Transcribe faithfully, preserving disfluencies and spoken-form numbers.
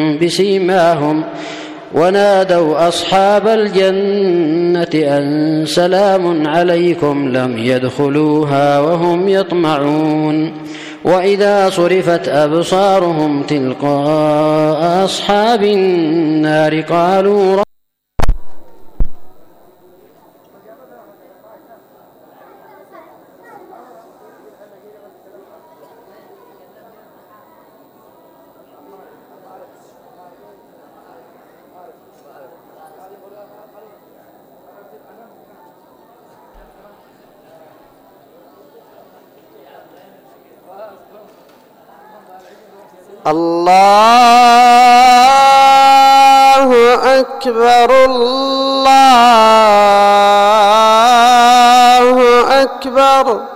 بسيماهم ونادوا أصحاب الجنة أن سلام عليكم لم يدخلوها وهم يطمعون وإذا صرفت أبصارهم تلقاء أصحاب النار قالوا الله أكبر الله أكبر